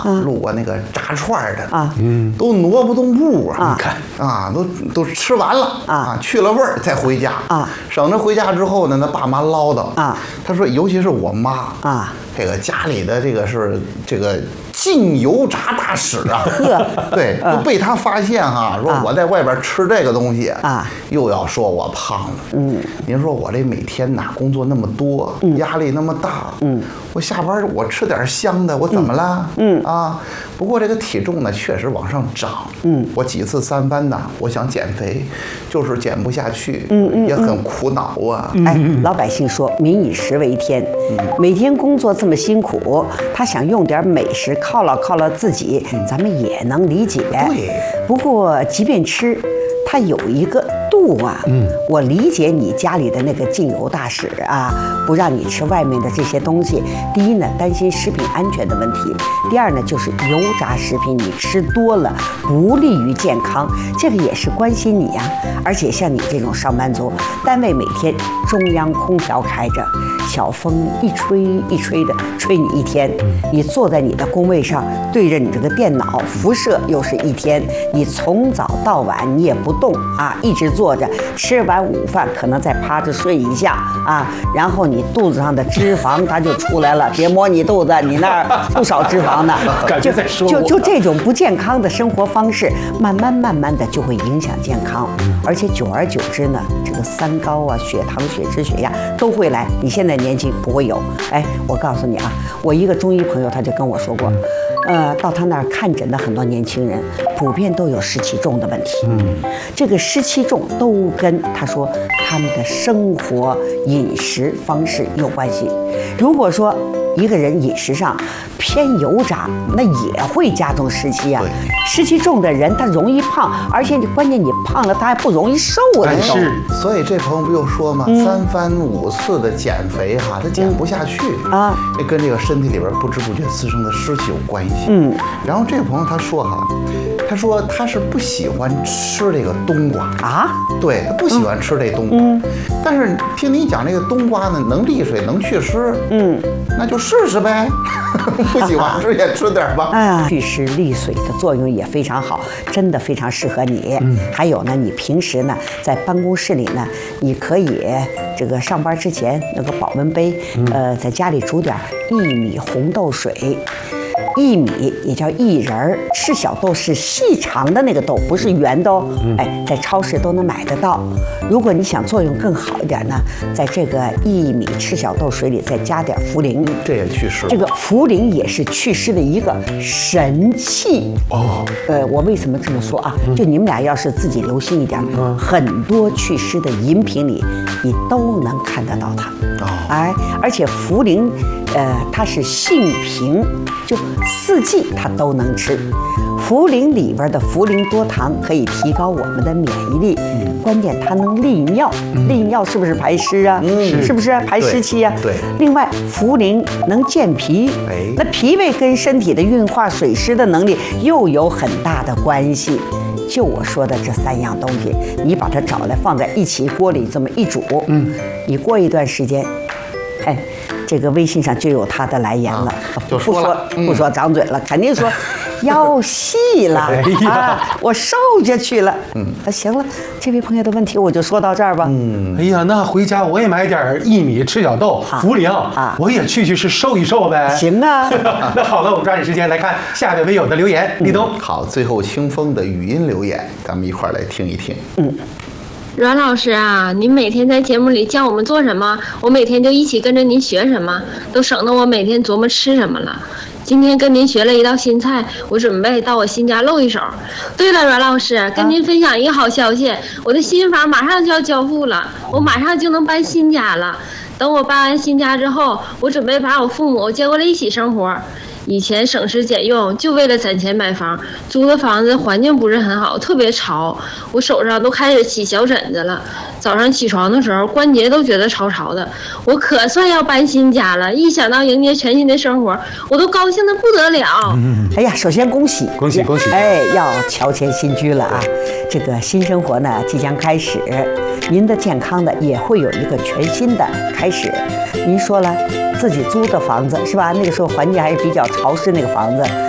路过那个炸串的都挪不动步啊！你看啊，都吃完了啊，去了味儿再回家啊，省着回家之后呢，那爸妈唠叨啊，他说，尤其是我妈啊，这个家里的这个是这个净油炸大使啊，对，就被他发现哈，说我在外边吃这个东西啊，又要说我胖了。您说我这每天呐工作那么多，压力那么大，我下班我吃点香的，我怎么了？啊，不过这个体重呢确实往上涨。我几次3番呐，我想减肥，就是减不下去，也很苦恼啊。 哎，老百姓说民以食为天，每天工作这么辛苦，他想用点美食犒劳自己，咱们也能理解。 对， 不过即便吃，它有一个度啊。我理解你家里的那个净油大使啊，不让你吃外面的这些东西。第一呢，担心食品安全的问题；第二呢，就是油炸食品你吃多了不利于健康，这个也是关心你呀。而且像你这种上班族，单位每天中央空调开着，小风一吹一吹的吹你一天，你坐在你的工位上对着你这个电脑，辐射又是一天，你从早到晚你也不动啊，一直坐着，吃完午饭可能再趴着睡一下啊，然后你肚子上的脂肪它就出来了，别摸你肚子，你那儿不少脂肪呢。就这种不健康的生活方式，慢慢的就会影响健康，而且久而久之呢，这个三高啊、血糖、血脂、血压都会来。你现在年轻不会有。哎，我告诉你啊，我一个中医朋友他就跟我说过，到他那儿看诊的很多年轻人，普遍都有湿气重的问题。这个湿气重都跟他说他们的生活饮食方式有关系。如果说一个人饮食上偏油炸，那也会加重湿气啊。湿气重的人他容易胖，而且关键你胖了他还不容易瘦的。 是，所以这朋友不又说吗？3番5次的减肥哈，他减不下去啊，这跟这个身体里边不知不觉滋生的湿气有关系。然后这个朋友他说哈，他说他是不喜欢吃这个冬瓜啊，对他不喜欢吃这冬瓜，但是听你讲这个冬瓜呢，能利水能祛湿，那就试试呗。不喜欢吃也吃点吧。 哎呀，祛湿利水的作用也非常好，真的非常适合你。还有呢，你平时呢在办公室里呢，你可以这个上班之前那个保温杯，在家里煮点薏米红豆水。薏米也叫薏仁儿，赤小豆是细长的那个豆，不是圆的哦。哎，在超市都能买得到。如果你想作用更好一点呢，在这个薏米赤小豆水里再加点茯苓， 这也祛湿。 这个茯苓也是祛湿的一个神器哦。我为什么这么说啊？就你们俩要是自己留心一点，很多祛湿的饮品里你都能看得到它。哎，而且茯苓，它是性平，就4季它都能吃。茯苓里边的茯苓多糖可以提高我们的免疫力，关键它能利尿，利尿是不是排湿啊？是不是排湿气啊？ 对。 另外，茯苓能健脾，那脾胃跟身体的运化水湿的能力又有很大的关系。就我说的这3样东西，你把它找来放在一起锅里这么一煮，你过一段时间，哎，这个微信上就有他的来言了， 就说了不说张嘴了，肯定说腰细了啊，我瘦下去了。行了，这位朋友的问题我就说到这儿吧。 哎呀，那回家我也买点薏米、赤小豆、茯苓啊，我也去瘦一瘦呗。 行啊。 那好了，我们抓紧时间来看下位微友的留言。立冬， 好，最后清风的语音留言，咱们一块儿来听一听。 阮老师啊，您每天在节目里教我们做什么，我每天就一起跟着您学什么，都省得我每天琢磨吃什么了。今天跟您学了一道新菜，我准备到我新家露一手。对了，阮老师，跟您分享一个好消息，我的新房马上就要交付了，我马上就能搬新家了。等我搬完新家之后，我准备把我父母接过来一起生活。以前省吃俭用，就为了攒钱买房，租的房子环境不是很好，特别潮，我手上都开始起小疹子了。早上起床的时候，关节都觉得潮潮的。我可算要搬新家了，一想到迎接全新的生活，我都高兴得不得了。 哎呀，首先恭喜！哎，要乔迁新居了啊！这个新生活呢即将开始，您的健康呢也会有一个全新的开始。您说了自己租的房子是吧？那个时候环境还是比较潮湿，那个房子